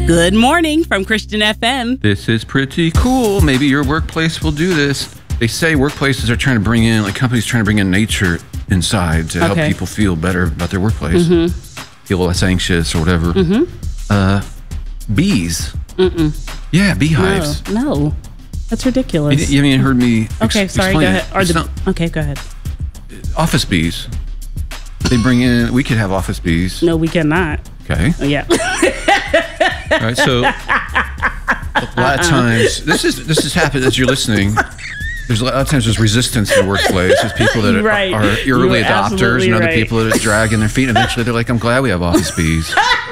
Good morning from Christian FM. This is pretty cool. Maybe your workplace will do this. They say workplaces are trying to bring in, like companies trying to bring in nature inside to help people feel better about their workplace. Feel less anxious or whatever. Bees. Yeah, beehives. No. That's ridiculous. You haven't heard me Okay, sorry, go ahead. Okay, go ahead. Office bees. They bring in, we could have office bees. No, we cannot. Okay. Yeah. All right, so a lot of times, this has happened as you're listening. There's a lot of times there's resistance in the workplace. There's people that are early adopters and other people that are dragging their feet. And eventually they're like, I'm glad we have office bees.